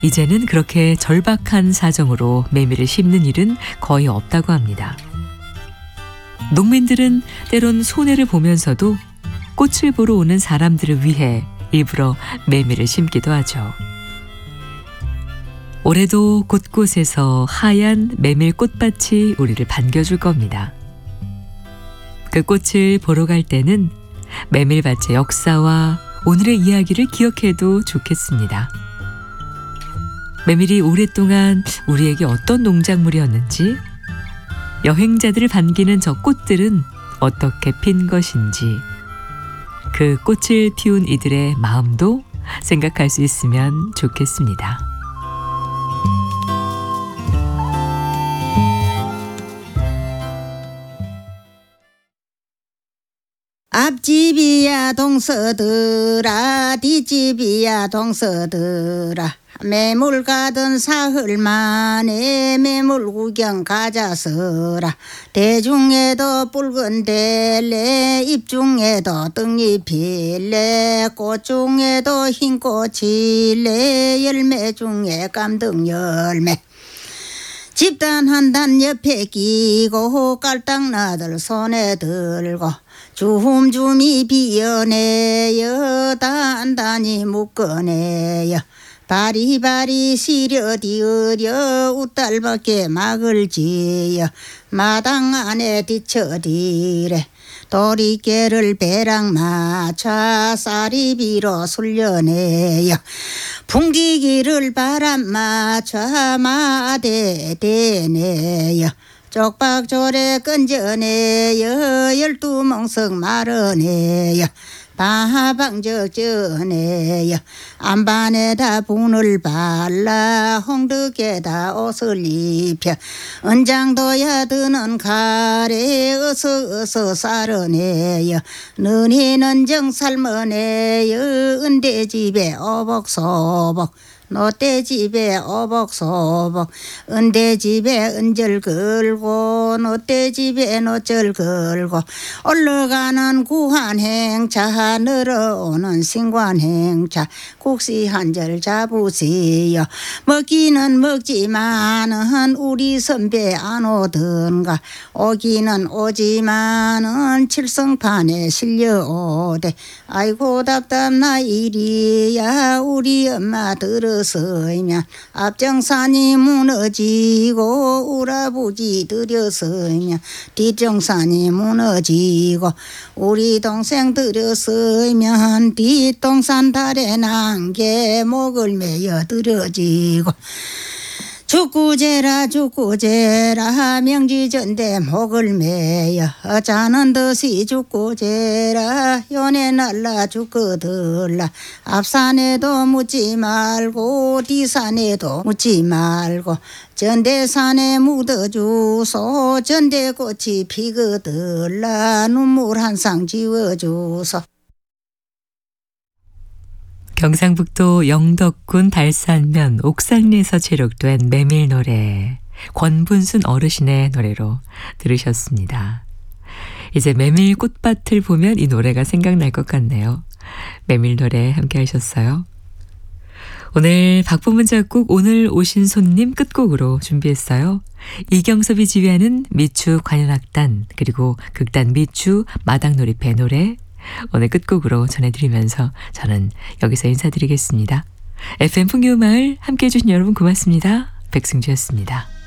이제는 그렇게 절박한 사정으로 메밀을 심는 일은 거의 없다고 합니다. 농민들은 때론 손해를 보면서도 꽃을 보러 오는 사람들을 위해 일부러 메밀을 심기도 하죠. 올해도 곳곳에서 하얀 메밀 꽃밭이 우리를 반겨줄 겁니다. 그 꽃을 보러 갈 때는 메밀밭의 역사와 오늘의 이야기를 기억해도 좋겠습니다. 메밀이 오랫동안 우리에게 어떤 농작물이었는지, 여행자들을 반기는 저 꽃들은 어떻게 핀 것인지, 그 꽃을 피운 이들의 마음도 생각할 수 있으면 좋겠습니다. 앞집이야 동서들아 뒷집이야 동서들아 매물 가던 사흘 만에 매물 구경 가자서라. 대중에도 붉은 델레 잎중에도 떡잎일래 꽃 중에도 흰 꽃일래 열매 중에 깜등 열매 집단 한 단 옆에 끼고 깔딱나들 손에 들고 줌줌이 비어내요 단단히 묶어내요 바리바리 시려 디으려 웃달밖에 막을 지어 마당 안에 뒤쳐디래 도리깨를 배랑 맞춰 쌀이비로 술려내요 풍기기를 바람 맞춰 마대대내요 쪽박조래 건져내요 12멍석 말아내요 바방적저내요 안반에다 분을 발라 홍득에다 옷을 입혀 은장도야 드는 가래 어서 쌀어내요 너희는 정 삶아내요 은대집에 오복소복 노떼집에 오복소복 은대집에 은절 걸고 노떼집에 노절 걸고 올라가는 구한행차 늘어오는 신관행차 국시 한 절 잡으세요 먹기는 먹지만은 우리 선배 안 오던가 오기는 오지만은 칠성판에 실려오대 아이고 답답나 이리야 우리 엄마 들어서면 앞정산이 무너지고 우라부지 들여서면 뒷정산이 무너지고 우리 동생 들여서면 뒷동산 달에 난게 목을 매여 들어지고 죽구제라 명지전대 목을 매여 자는 듯이 죽구제라 연애 날라 죽거들라 앞산에도 묻지 말고 뒤산에도 묻지 말고 전대산에 묻어주소 전대꽃이 피거들라 눈물 한 상 지워주소. 경상북도 영덕군 달산면 옥상리에서 제록된 메밀 노래, 권분순 어르신의 노래로 들으셨습니다. 이제 메밀 꽃밭을 보면 이 노래가 생각날 것 같네요. 메밀 노래 함께 하셨어요. 오늘 박보문 작곡 오늘 오신 손님 끝곡으로 준비했어요. 이경섭이 지휘하는 미추 관현악단 그리고 극단 미추 마당놀이배 노래 오늘 끝곡으로 전해드리면서 저는 여기서 인사드리겠습니다. FM 풍요마을 함께해 주신 여러분 고맙습니다. 백승주였습니다.